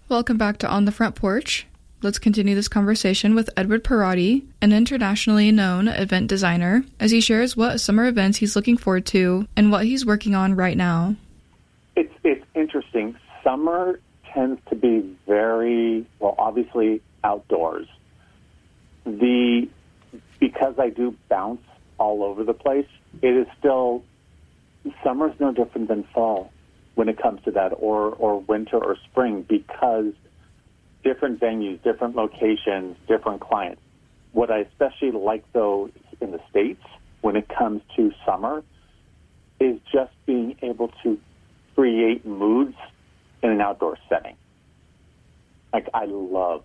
Welcome back to On the Front Porch. Let's continue this conversation with Edward Parati, an internationally known event designer, as he shares what summer events he's looking forward to and what he's working on right now. It's interesting. Summer tends to be very, well, obviously outdoors. Because I do bounce all over the place, it is still, summer's no different than fall when it comes to that, or winter or spring, because different venues, different locations, different clients. What I especially like, though, in the States, when it comes to summer, is just being able to create moods in an outdoor setting. Like, I love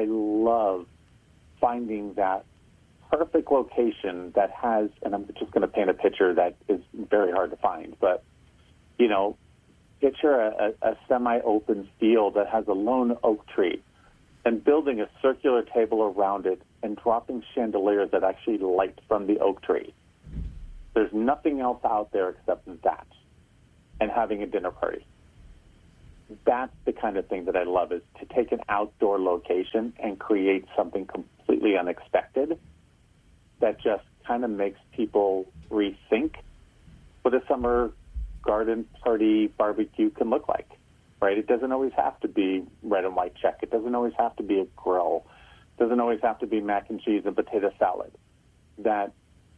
finding that perfect location that has, and I'm just going to paint a picture that is very hard to find, but, you know, picture a semi-open field that has a lone oak tree and building a circular table around it and dropping chandeliers that actually light from the oak tree. There's nothing else out there except that, and having a dinner party. That's the kind of thing that I love, is to take an outdoor location and create something completely unexpected that just kind of makes people rethink what a summer garden party barbecue can look like, right? It doesn't always have to be red and white check. It doesn't always have to be a grill. It doesn't always have to be mac and cheese and potato salad. That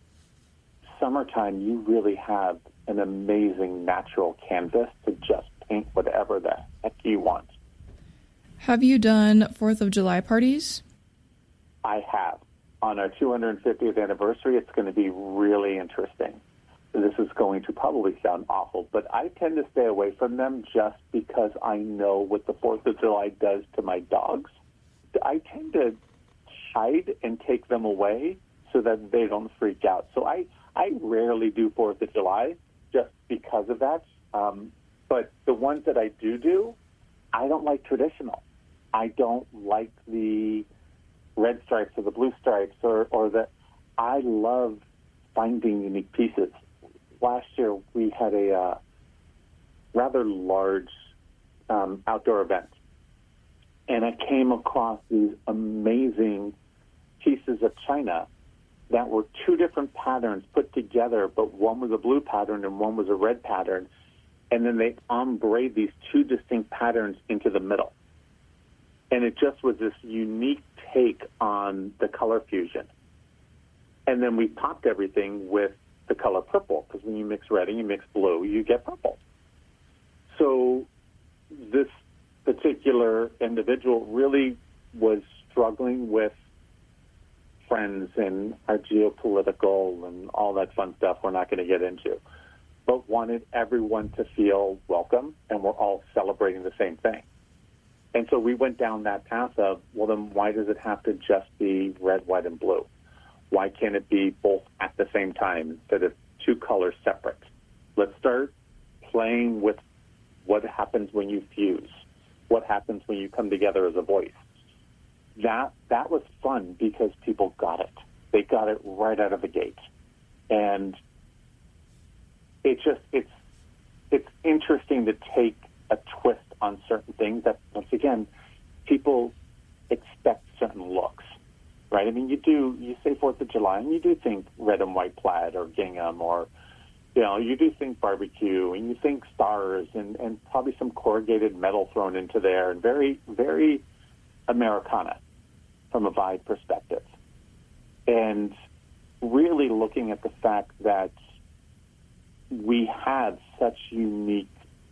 summertime, you really have an amazing natural canvas to just paint whatever the heck you want. Have you done 4th of July parties? I have. On our 250th anniversary, it's going to be really interesting. This is going to probably sound awful, but I tend to stay away from them just because I know what the 4th of July does to my dogs. I tend to hide and take them away so that they don't freak out. So I rarely do 4th of July just because of that. But the ones that I do, I don't like traditional. I don't like the red stripes or the blue stripes or the, I love finding unique pieces. Last year, we had a rather large outdoor event, and I came across these amazing pieces of china that were two different patterns put together, but one was a blue pattern and one was a red pattern, and then they ombre these two distinct patterns into the middle. And it just was this unique take on the color fusion. And then we topped everything with the color purple, because when you mix red and you mix blue, you get purple. So this particular individual really was struggling with friends and our geopolitical and all that fun stuff we're not going to get into, but wanted everyone to feel welcome and we're all celebrating the same thing. And so we went down that path of, well, then why does it have to just be red, white, and blue? Why can't it be both at the same time instead of two colors separate? Let's start playing with what happens when you fuse, what happens when you come together as a voice. That was fun because people got it. They got it right out of the gate. And it's interesting to take a twist on certain things that, once again, people expect certain looks. Right? I mean, you say 4th of July, and you do think red and white plaid or gingham, or, you know, you do think barbecue, and you think stars, and probably some corrugated metal thrown into there, and very, very Americana from a vibe perspective. And really looking at the fact that we have such unique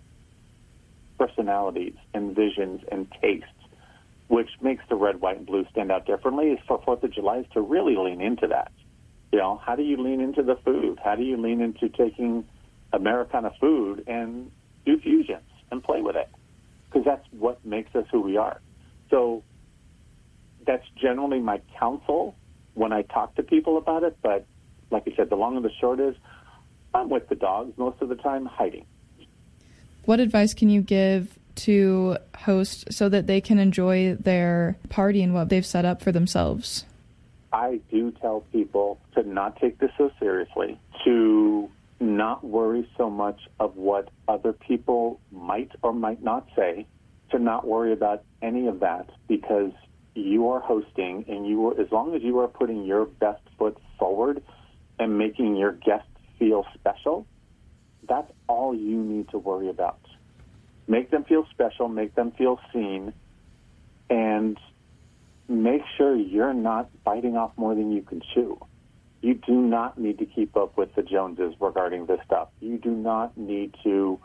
personalities and visions and tastes, which makes the red, white, and blue stand out differently, is for 4th of July is to really lean into that. You know, how do you lean into the food? How do you lean into taking Americana food and do fusions and play with it? Because that's what makes us who we are. So that's generally my counsel when I talk to people about it. But like I said, the long and the short is I'm with the dogs most of the time, hiding. What advice can you give to host so that they can enjoy their party and what they've set up for themselves? I do tell people to not take this so seriously, to not worry so much of what other people might or might not say, to not worry about any of that, because you are hosting, and as long as you are putting your best foot forward and making your guests feel special, that's all you need to worry about. Make them feel special, make them feel seen, and make sure you're not biting off more than you can chew. You do not need to keep up with the Joneses regarding this stuff. You do not need to,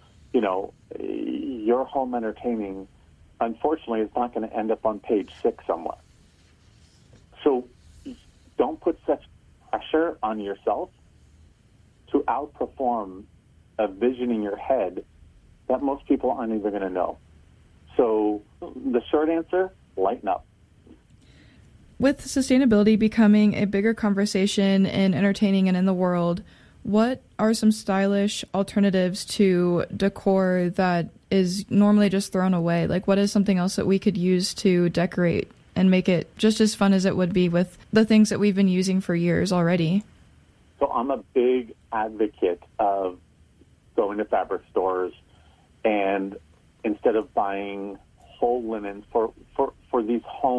your home entertaining, unfortunately, is not going to end up on page 6 somewhere. So don't put such pressure on yourself to outperform a vision in your head that most people aren't even going to know. So the short answer, lighten up. With sustainability becoming a bigger conversation in entertaining and in the world, what are some stylish alternatives to decor that is normally just thrown away? Like, what is something else that we could use to decorate and make it just as fun as it would be with the things that we've been using for years already? So I'm a big advocate of going to fabric stores, and instead of buying whole linens for these home